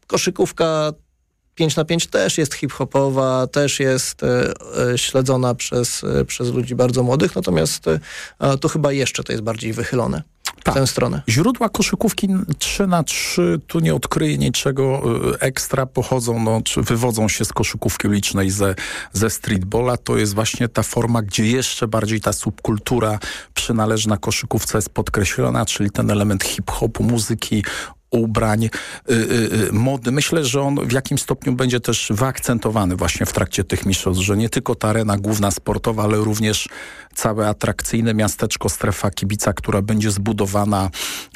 Koszykówka 5x5 też jest hip-hopowa, też jest śledzona przez ludzi bardzo młodych, natomiast to chyba jeszcze to jest bardziej wychylone. W tę stronę. Źródła koszykówki 3x3, tu nie odkryję niczego ekstra, wywodzą się z koszykówki ulicznej, ze streetballa. To jest właśnie ta forma, gdzie jeszcze bardziej ta subkultura przynależna koszykówce jest podkreślona, czyli ten element hip-hopu, muzyki, ubrań, mody. Myślę, że on w jakimś stopniu będzie też wyakcentowany właśnie w trakcie tych mistrzostw, że nie tylko ta arena główna sportowa, ale również całe atrakcyjne miasteczko, strefa kibica, która będzie zbudowana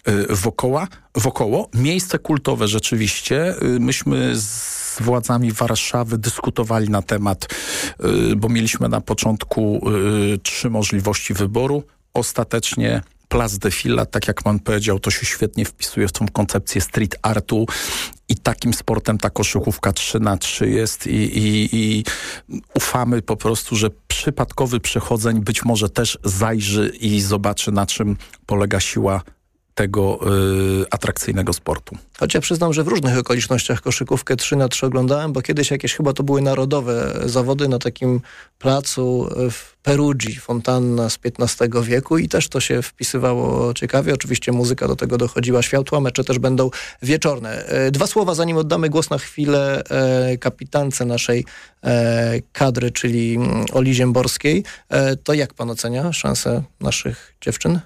wokoło. Miejsce kultowe rzeczywiście. Myśmy z władzami Warszawy dyskutowali na temat, bo mieliśmy na początku 3 możliwości wyboru. Ostatecznie Place de Filla, tak jak pan powiedział, to się świetnie wpisuje w tą koncepcję street artu i takim sportem ta koszykówka 3x3 jest i ufamy po prostu, że przypadkowy przechodzeń być może też zajrzy i zobaczy, na czym polega siła tego atrakcyjnego sportu. Choć ja przyznam, że w różnych okolicznościach koszykówkę 3x3 oglądałem, bo kiedyś jakieś chyba to były narodowe zawody na takim placu w Perugii, fontanna z XV wieku i też to się wpisywało ciekawie. Oczywiście muzyka do tego dochodziła, światła, mecze też będą wieczorne. 2 słowa, zanim oddamy głos na chwilę kapitance naszej kadry, czyli Oli Ziemborskiej. To jak pan ocenia szanse naszych dziewczyn?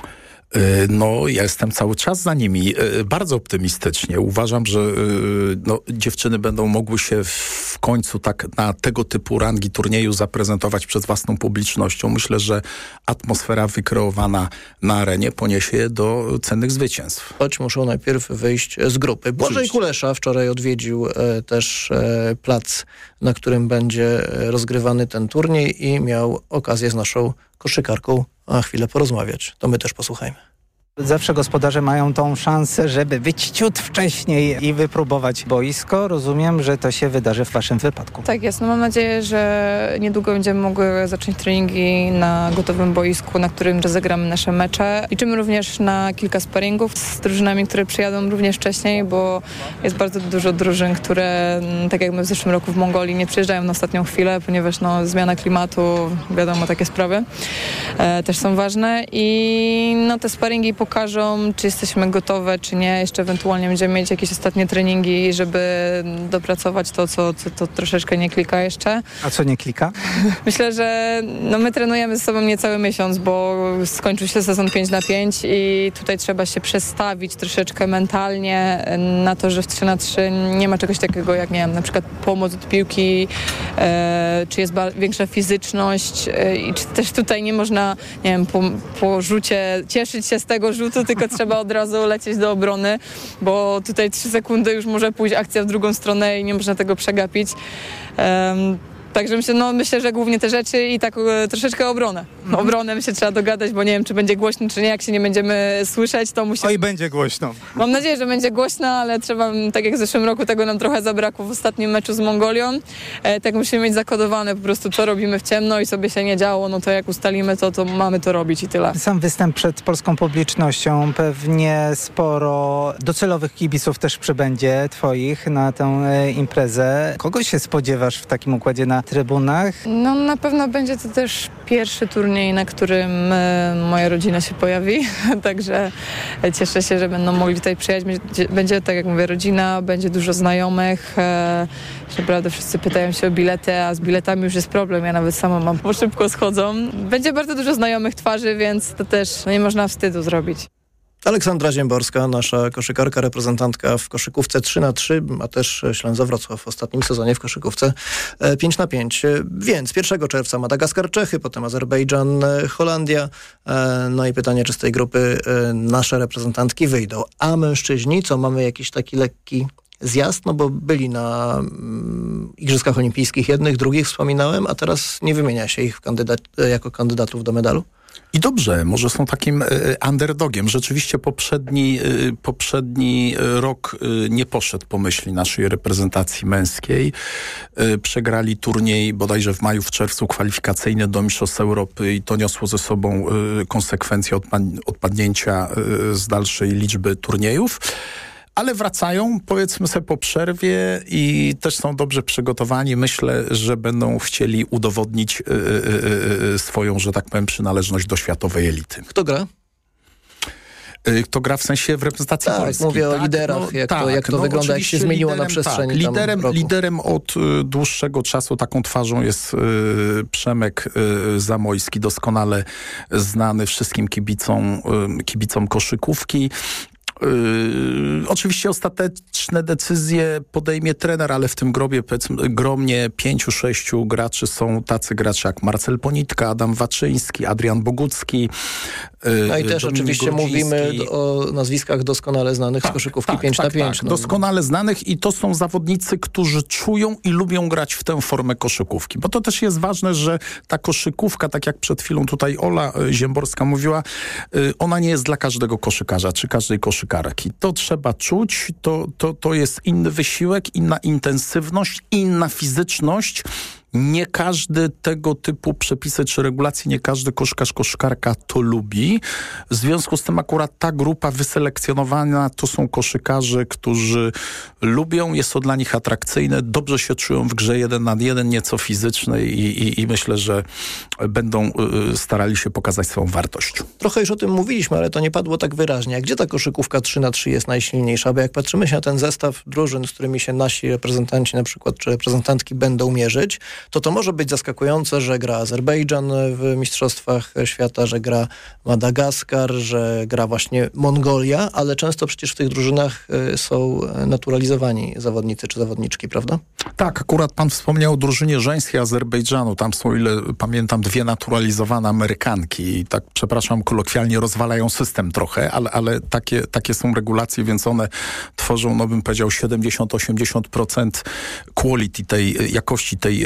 No, ja jestem cały czas za nimi. Bardzo optymistycznie. Uważam, że dziewczyny będą mogły się w końcu tak na tego typu rangi turnieju zaprezentować przed własną publicznością. Myślę, że atmosfera wykreowana na arenie poniesie je do cennych zwycięstw. Choć muszą najpierw wyjść z grupy. Błażej Kulesza wczoraj odwiedził też plac, na którym będzie rozgrywany ten turniej i miał okazję z naszą koszykarką chwilę porozmawiać. To my też posłuchajmy. Zawsze gospodarze mają tą szansę, żeby być ciut wcześniej i wypróbować boisko. Rozumiem, że to się wydarzy w waszym wypadku. Tak jest. No mam nadzieję, że niedługo będziemy mogły zacząć treningi na gotowym boisku, na którym rozegramy nasze mecze. Liczymy również na kilka sparingów z drużynami, które przyjadą również wcześniej, bo jest bardzo dużo drużyn, które, tak jak my w zeszłym roku w Mongolii, nie przyjeżdżają na ostatnią chwilę, ponieważ zmiana klimatu, wiadomo, takie sprawy też są ważne i te sparingi pokażą, czy jesteśmy gotowe, czy nie. Jeszcze ewentualnie będziemy mieć jakieś ostatnie treningi, żeby dopracować to, co troszeczkę nie klika jeszcze. A co nie klika? Myślę, że my trenujemy ze sobą niecały miesiąc, bo skończył się sezon 5x5 i tutaj trzeba się przestawić troszeczkę mentalnie na to, że w 3x3 nie ma czegoś takiego jak, nie wiem, na przykład pomoc od piłki, czy jest większa fizyczność i czy też tutaj nie można, nie wiem, po rzucie cieszyć się z tego rzutu, tylko trzeba od razu lecieć do obrony, bo tutaj 3 sekundy już może pójść akcja w drugą stronę i nie można tego przegapić. Także myślę, że głównie te rzeczy i tak troszeczkę obronę. Obronę się trzeba dogadać, bo nie wiem, czy będzie głośno, czy nie. Jak się nie będziemy słyszeć, to musimy... Oj, będzie głośno. Mam nadzieję, że będzie głośno, ale trzeba, tak jak w zeszłym roku, tego nam trochę zabrakło w ostatnim meczu z Mongolią. Tak musimy mieć zakodowane po prostu, co robimy w ciemno i sobie się nie działo, to jak ustalimy to mamy to robić i tyle. Sam występ przed polską publicznością, pewnie sporo docelowych kibiców też przybędzie twoich na tę imprezę. Kogo się spodziewasz w takim układzie na trybunach? Na pewno będzie to też pierwszy turniej, na którym moja rodzina się pojawi, także cieszę się, że będą mogli tutaj przyjechać. Będzie, tak jak mówię, rodzina, będzie dużo znajomych. Naprawdę wszyscy pytają się o bilety, a z biletami już jest problem. Ja nawet sama mam, bo szybko schodzą. Będzie bardzo dużo znajomych twarzy, więc to też nie można wstydu zrobić. Aleksandra Ziemborska, nasza koszykarka, reprezentantka w koszykówce 3x3, a też Ślęza Wrocław w ostatnim sezonie w koszykówce 5x5. Więc 1 czerwca Madagaskar, Czechy, potem Azerbejdżan, Holandia. No i pytanie, czy z tej grupy nasze reprezentantki wyjdą. A mężczyźni, co mamy jakiś taki lekki zjazd, bo byli na Igrzyskach Olimpijskich jednych, drugich wspominałem, a teraz nie wymienia się ich jako kandydatów do medalu? I dobrze, może są takim underdogiem. Rzeczywiście poprzedni rok nie poszedł po myśli naszej reprezentacji męskiej. Przegrali turniej bodajże w maju, w czerwcu kwalifikacyjny do Mistrzostw Europy i to niosło ze sobą konsekwencje odpadnięcia z dalszej liczby turniejów. ale wracają, powiedzmy sobie, po przerwie i też są dobrze przygotowani. Myślę, że będą chcieli udowodnić swoją, że tak powiem, przynależność do światowej elity. Kto gra? Kto gra w sensie w reprezentacji Polski. Mówię o liderach, jak to wygląda, jak się zmieniło na przestrzeni roku. Liderem od dłuższego czasu taką twarzą jest Przemek Zamojski, doskonale znany wszystkim kibicom koszykówki. Oczywiście ostateczne decyzje podejmie trener, ale w tym gromie 5-6 graczy są tacy gracze jak Marcel Ponitka, Adam Waczyński, Adrian Bogucki. No i też oczywiście mówimy o nazwiskach doskonale znanych z koszykówki 5x5. Tak. Doskonale znanych i to są zawodnicy, którzy czują i lubią grać w tę formę koszykówki. Bo to też jest ważne, że ta koszykówka, tak jak przed chwilą tutaj Ola Ziemborska mówiła, ona nie jest dla każdego koszykarza, czy każdej koszykarki. To trzeba czuć, to jest inny wysiłek, inna intensywność, inna fizyczność. Nie każdy tego typu przepisy czy regulacje, nie każdy koszykarz, koszykarka to lubi. W związku z tym akurat ta grupa wyselekcjonowana to są koszykarze, którzy lubią, jest to dla nich atrakcyjne, dobrze się czują w grze 1 na 1, nieco fizycznej i myślę, że będą starali się pokazać swoją wartość. Trochę już o tym mówiliśmy, ale to nie padło tak wyraźnie. A gdzie ta koszykówka 3x3 jest najsilniejsza? Bo jak patrzymy się na ten zestaw drużyn, z którymi się nasi reprezentanci na przykład, czy reprezentantki będą mierzyć, to może być zaskakujące, że gra Azerbejdżan w Mistrzostwach Świata, że gra Madagaskar, że gra właśnie Mongolia, ale często przecież w tych drużynach są naturalizowani zawodnicy czy zawodniczki, prawda? Tak, akurat pan wspomniał o drużynie żeńskiej Azerbejdżanu. Tam są, ile pamiętam, 2 naturalizowane Amerykanki i tak, przepraszam, kolokwialnie rozwalają system trochę, ale takie są regulacje, więc one tworzą, no bym powiedział, 70-80% quality tej jakości tej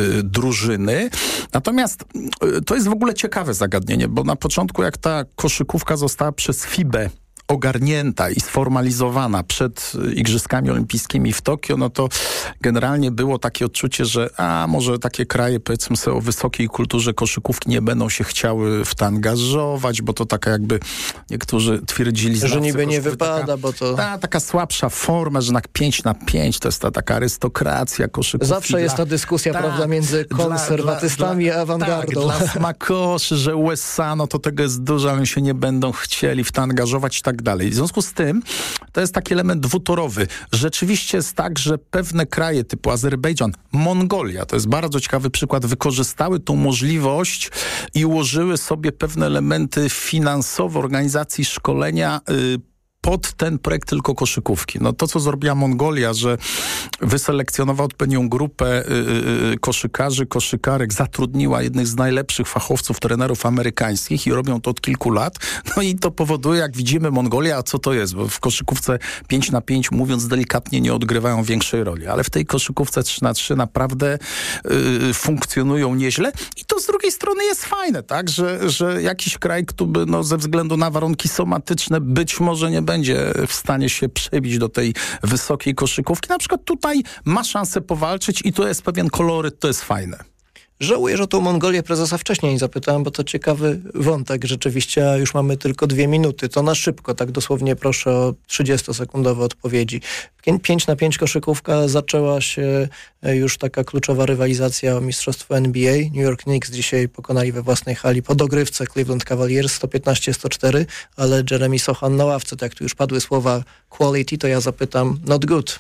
drużyny. Natomiast to jest w ogóle ciekawe zagadnienie, bo na początku, jak ta koszykówka została przez FIBę ogarnięta i sformalizowana przed Igrzyskami Olimpijskimi w Tokio, no to generalnie było takie odczucie, że może takie kraje, powiedzmy sobie, o wysokiej kulturze koszykówki nie będą się chciały w to angażować, bo to taka jakby niektórzy twierdzili, że niby nie wypada, bo to... Taka słabsza forma, że na 5x5 to jest ta taka arystokracja koszykówki. Zawsze jest ta dyskusja, prawda, między konserwatystami a awangardą. Dla smakoszy, że USA, no to tego jest dużo, ale się nie będą chcieli w to angażować i tak dalej. W związku z tym to jest taki element dwutorowy. Rzeczywiście jest tak, że pewne kraje typu Azerbejdżan, Mongolia, to jest bardzo ciekawy przykład, wykorzystały tą możliwość i ułożyły sobie pewne elementy finansowe organizacji szkolenia pod ten projekt tylko koszykówki. No to, co zrobiła Mongolia, że wyselekcjonowała odpowiednią grupę koszykarzy, koszykarek, zatrudniła jednych z najlepszych fachowców, trenerów amerykańskich i robią to od kilku lat. No i to powoduje, jak widzimy, Mongolia, a co to jest? Bo w koszykówce 5x5, mówiąc delikatnie, nie odgrywają większej roli. Ale w tej koszykówce 3x3 naprawdę funkcjonują nieźle. I to z drugiej strony jest fajne, tak? Że jakiś kraj, który ze względu na warunki somatyczne być może nie będzie w stanie się przebić do tej wysokiej koszykówki. Na przykład tutaj ma szansę powalczyć i to jest pewien koloryt, to jest fajne. Żałuję, że tą Mongolię prezesa wcześniej nie zapytałem, bo to ciekawy wątek. Rzeczywiście, a już mamy tylko 2 minuty. To na szybko, tak dosłownie proszę o 30-sekundowe odpowiedzi. 5x5 koszykówka, zaczęła się już taka kluczowa rywalizacja o mistrzostwo NBA. New York Knicks dzisiaj pokonali we własnej hali po dogrywce Cleveland Cavaliers 115-104, ale Jeremy Sochan na ławce, tak jak tu już padły słowa quality, to ja zapytam not good.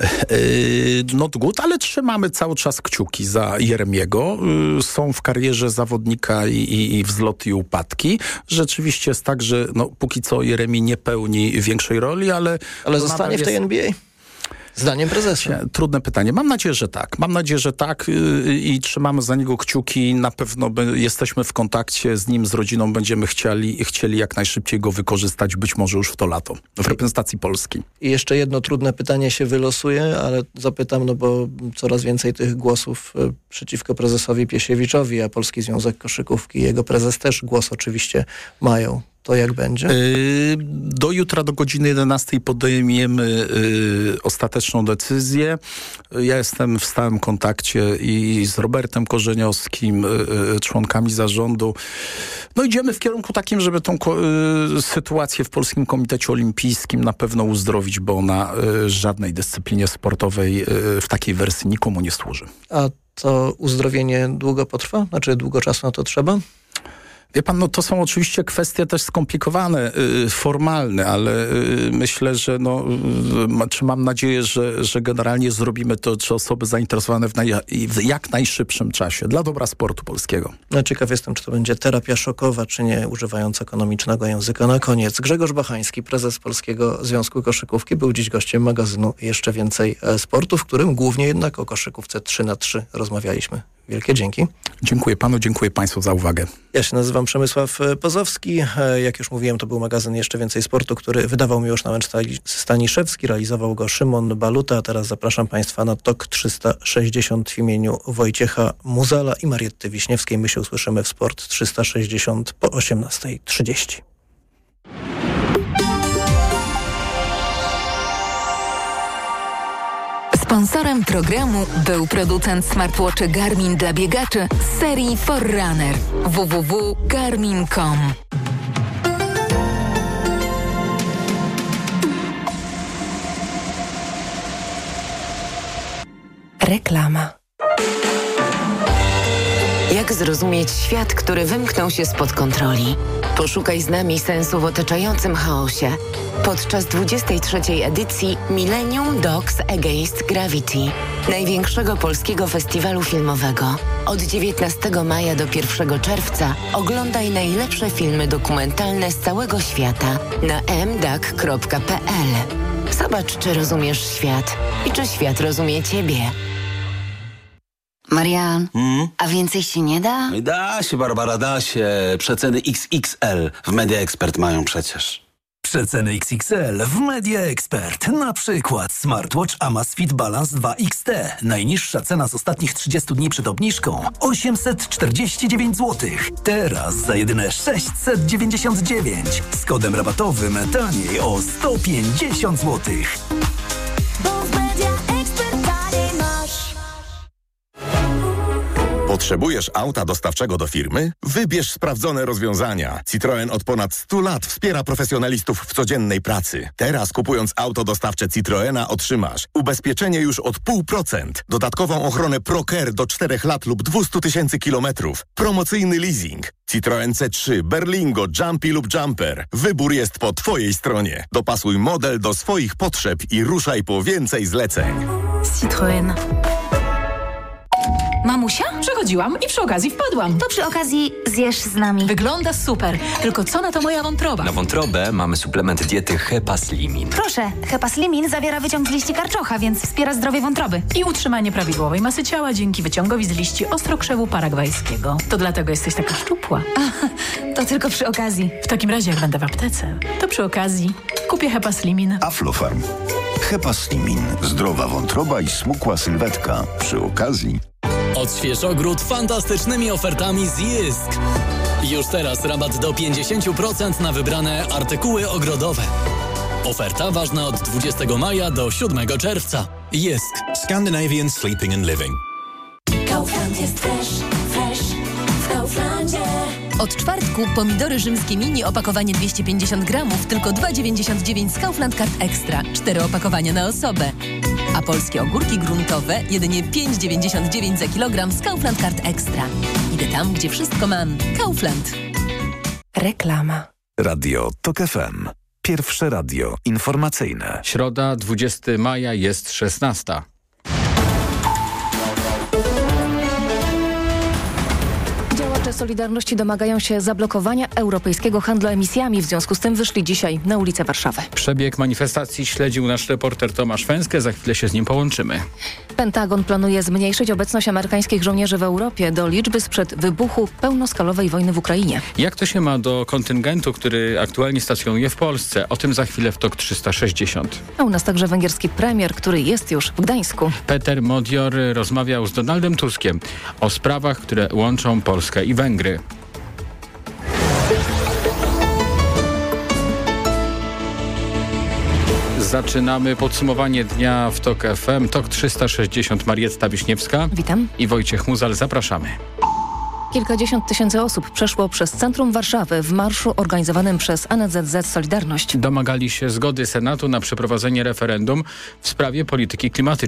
Not good, ale trzymamy cały czas kciuki za Jeremiego. Są w karierze zawodnika i wzloty i upadki. Rzeczywiście jest tak, że póki co Jeremi nie pełni większej roli, ale zostanie w tej NBA? Zdaniem prezesa. Trudne pytanie. Mam nadzieję, że tak i trzymamy za niego kciuki. Na pewno jesteśmy w kontakcie z nim, z rodziną. Będziemy chcieli jak najszybciej go wykorzystać, być może już w to lato, w reprezentacji Polski. I jeszcze jedno trudne pytanie się wylosuje, ale zapytam, bo coraz więcej tych głosów przeciwko prezesowi Piesiewiczowi, a Polski Związek Koszykówki i jego prezes też głos oczywiście mają. to jak będzie? Do jutra, do godziny 11 podejmiemy ostateczną decyzję. Ja jestem w stałym kontakcie i z Robertem Korzeniowskim, członkami zarządu. No idziemy w kierunku takim, żeby tą sytuację w Polskim Komitecie Olimpijskim na pewno uzdrowić, bo ona żadnej dyscyplinie sportowej w takiej wersji nikomu nie służy. A to uzdrowienie długo potrwa? Znaczy długo czasu na to trzeba? Wie pan, no to są oczywiście kwestie też skomplikowane, formalne, ale myślę, że czy mam nadzieję, że generalnie zrobimy to, czy osoby zainteresowane w jak najszybszym czasie, dla dobra sportu polskiego. No, ciekaw jestem, czy to będzie terapia szokowa, czy nie, używając ekonomicznego języka. Na koniec Grzegorz Bachański, prezes Polskiego Związku Koszykówki, był dziś gościem magazynu Jeszcze Więcej Sportu, w którym głównie jednak o koszykówce 3x3 rozmawialiśmy. Wielkie dzięki. Dziękuję panu, dziękuję państwu za uwagę. Ja się nazywam Przemysław Pozowski. Jak już mówiłem, to był magazyn Jeszcze Więcej Sportu, który wydawał Miłosz Staniszewski, realizował go Szymon Baluta, a teraz zapraszam państwa na TOK 360 w imieniu Wojciecha Muzala i Marietty Wiśniewskiej. My się usłyszymy w Sport 360 po 18:30. Sponsorem programu był producent smartwatchy Garmin dla biegaczy z serii Forerunner. www.garmin.com. Reklama. Jak zrozumieć świat, który wymknął się spod kontroli? Poszukaj z nami sensu w otaczającym chaosie. Podczas 23. edycji Millennium Dogs Against Gravity, największego polskiego festiwalu filmowego. Od 19 maja do 1 czerwca oglądaj najlepsze filmy dokumentalne z całego świata na mdag.pl. Zobacz, czy rozumiesz świat i czy świat rozumie ciebie. Marian, a więcej się nie da? Da się, Barbara, da się. Przeceny XXL w Media Expert mają przecież. Przeceny XXL w Media Expert. Na przykład smartwatch Amazfit Balance 2 XT. Najniższa cena z ostatnich 30 dni przed obniżką 849 zł. Teraz za jedyne 699. Z kodem rabatowym taniej o 150 zł. Potrzebujesz auta dostawczego do firmy? Wybierz sprawdzone rozwiązania. Citroen od ponad 100 lat wspiera profesjonalistów w codziennej pracy. Teraz kupując auto dostawcze Citroena otrzymasz ubezpieczenie już od 0,5%, dodatkową ochronę ProCare do 4 lat lub 200 000 kilometrów, promocyjny leasing. Citroen C3, Berlingo, Jumpy lub Jumper. Wybór jest po Twojej stronie. Dopasuj model do swoich potrzeb i ruszaj po więcej zleceń. Citroen. Mamusia? Przechodziłam i przy okazji wpadłam. To przy okazji zjesz z nami. Wygląda super, tylko co na to moja wątroba? Na wątrobę mamy suplement diety Hepaslimin. Proszę, Hepaslimin zawiera wyciąg z liści karczocha, więc wspiera zdrowie wątroby. I utrzymanie prawidłowej masy ciała dzięki wyciągowi z liści ostrokrzewu paragwajskiego. To dlatego jesteś taka szczupła. To tylko przy okazji. W takim razie, jak będę w aptece, to przy okazji kupię Hepaslimin. Aflofarm. Hepaslimin. Zdrowa wątroba i smukła sylwetka. Przy okazji. Odśwież ogród fantastycznymi ofertami z Jysk. Już teraz rabat do 50% na wybrane artykuły ogrodowe. Oferta ważna od 20 maja do 7 czerwca. Jysk. Scandinavian Sleeping and Living. Kaufland jest fresh w Kauflandzie. Od czwartku pomidory rzymskie mini opakowanie 250 gramów tylko 2,99 z Kaufland Card Extra. 4 opakowania na osobę. A polskie ogórki gruntowe jedynie 5,99 za kilogram z Kaufland Card Extra. Idę tam, gdzie wszystko mam. Kaufland. Reklama. Radio TOK FM. Pierwsze radio informacyjne. Środa, 20 maja, jest 16. Solidarności domagają się zablokowania europejskiego handlu emisjami. W związku z tym wyszli dzisiaj na ulicę Warszawy. Przebieg manifestacji śledził nasz reporter Tomasz Węskę. Za chwilę się z nim połączymy. Pentagon planuje zmniejszyć obecność amerykańskich żołnierzy w Europie do liczby sprzed wybuchu pełnoskalowej wojny w Ukrainie. Jak to się ma do kontyngentu, który aktualnie stacjonuje w Polsce? O tym za chwilę w TOK 360. A u nas także węgierski premier, który jest już w Gdańsku. Peter Modior rozmawiał z Donaldem Tuskiem o sprawach, które łączą Polskę i Węgry. Zaczynamy podsumowanie dnia w TOK FM. TOK 360, Marietta Wiśniewska. Witam. I Wojciech Muzal, zapraszamy. Kilkadziesiąt tysięcy osób przeszło przez centrum Warszawy w marszu organizowanym przez NSZZ Solidarność. Domagali się zgody Senatu na przeprowadzenie referendum w sprawie polityki klimatycznej.